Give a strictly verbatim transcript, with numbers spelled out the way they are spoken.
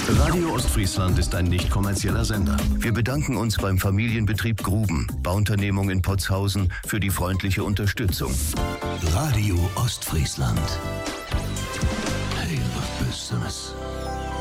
Radio Ostfriesland ist ein nicht kommerzieller Sender. Wir bedanken uns beim Familienbetrieb Gruben, Bauunternehmung in Potshausen, für die freundliche Unterstützung. Radio Ostfriesland. Hey, was Business.